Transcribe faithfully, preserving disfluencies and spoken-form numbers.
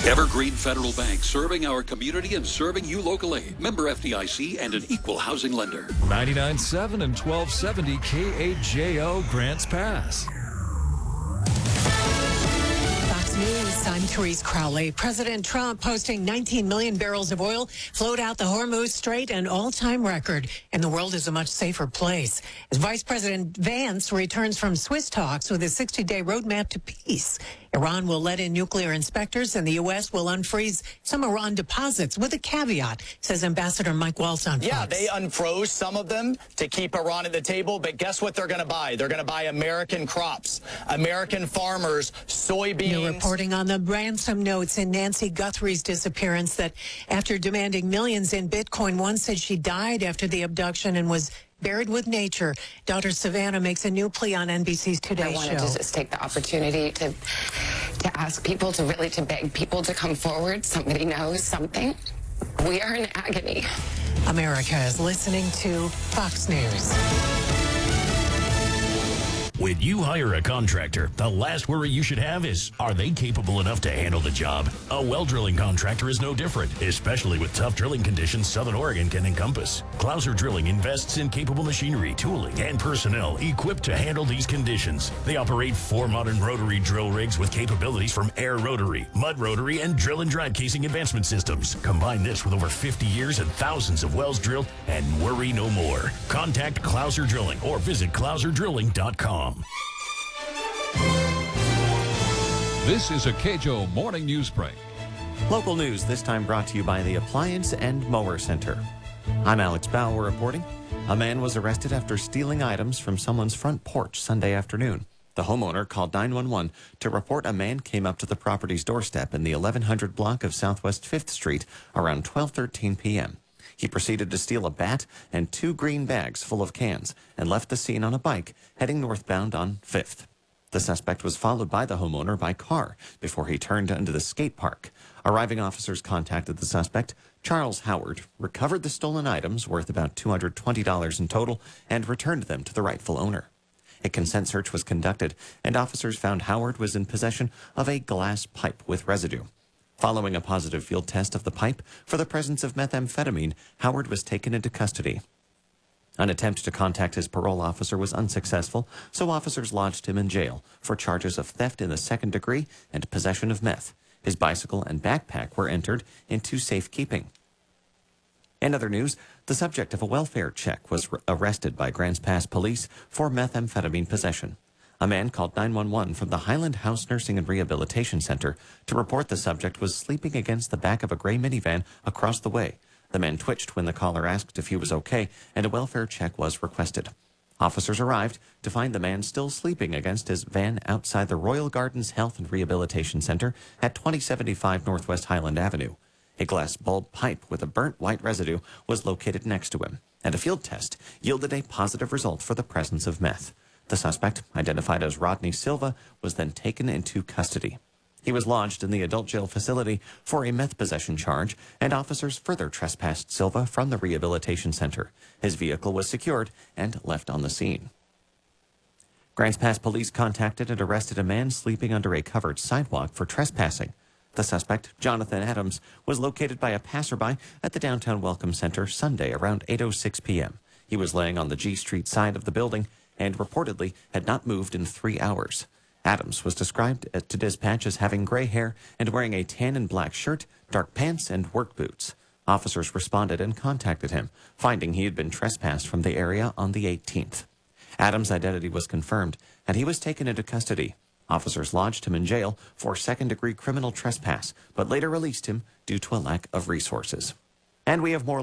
Evergreen Federal Bank, serving our community and serving you locally. Member F D I C and an equal housing lender. ninety-nine point seven and twelve seventy K A J O Grants Pass. Fox News, I'm Therese Crowley. President Trump posting nineteen million barrels of oil flowed out the Hormuz Strait, an all-time record, and the world is a much safer place. As Vice President Vance returns from Swiss talks with a sixty-day roadmap to peace. Iran will let in nuclear inspectors, and the U S will unfreeze some Iran deposits with a caveat, says Ambassador Mike Waltz on Fox. Yeah, they unfroze some of them to keep Iran at the table, but guess what they're going to buy? They're going to buy American crops, American farmers, soybeans. New reporting on the ransom notes in Nancy Guthrie's disappearance that after demanding millions in Bitcoin, one said she died after the abduction and was buried with nature. Daughter Savannah makes a new plea on N B C's Today Show. I wanted to just take the opportunity to to ask people, to really to beg people to come forward. Somebody knows something. We are in agony. America is listening to Fox News. When you hire a contractor, the last worry you should have is, are they capable enough to handle the job? A well drilling contractor is no different, especially with tough drilling conditions Southern Oregon can encompass. Clouser Drilling invests in capable machinery, tooling, and personnel equipped to handle these conditions. They operate four modern rotary drill rigs with capabilities from air rotary, mud rotary, and drill and drive casing advancement systems. Combine this with over fifty years and thousands of wells drilled, and worry no more. Contact Clouser Drilling or visit clouser drilling dot com. This is a K J O Morning News Break. Local news, this time brought to you by the Appliance and Mower Center. I'm Alex Bauer reporting. A man was arrested after stealing items from someone's front porch Sunday afternoon. The homeowner called nine one one to report a man came up to the property's doorstep in the eleven hundred block of Southwest fifth Street around twelve thirteen p.m. He proceeded to steal a bat and two green bags full of cans and left the scene on a bike heading northbound on fifth. The suspect was followed by the homeowner by car before he turned into the skate park. Arriving officers contacted the suspect, Charles Howard, recovered the stolen items worth about two hundred twenty dollars in total and returned them to the rightful owner. A consent search was conducted, and officers found Howard was in possession of a glass pipe with residue. Following a positive field test of the pipe for the presence of methamphetamine, Howard was taken into custody. An attempt to contact his parole officer was unsuccessful, so officers lodged him in jail for charges of theft in the second degree and possession of meth. His bicycle and backpack were entered into safekeeping. In other news, the subject of a welfare check was arrested by Grants Pass police for methamphetamine possession. A man called nine one one from the Highland House Nursing and Rehabilitation Center to report the subject was sleeping against the back of a gray minivan across the way. The man twitched when the caller asked if he was okay, and a welfare check was requested. Officers arrived to find the man still sleeping against his van outside the Royal Gardens Health and Rehabilitation Center at twenty seventy-five Northwest Highland Avenue. A glass bulb pipe with a burnt white residue was located next to him, and a field test yielded a positive result for the presence of meth. The suspect, identified as Rodney Silva, was then taken into custody. He was lodged in the adult jail facility for a meth possession charge, and officers further trespassed Silva from the rehabilitation center. His vehicle was secured and left on the scene. Grants Pass police contacted and arrested a man sleeping under a covered sidewalk for trespassing. The suspect, Jonathan Adams, was located by a passerby at the downtown Welcome Center Sunday around eight oh six p.m. He was laying on the G Street side of the building and reportedly had not moved in three hours. Adams was described to dispatch as having gray hair and wearing a tan and black shirt, dark pants, and work boots. Officers responded and contacted him, finding he had been trespassed from the area on the eighteenth. Adams' identity was confirmed, and he was taken into custody. Officers lodged him in jail for second-degree criminal trespass, but later released him due to a lack of resources. And we have more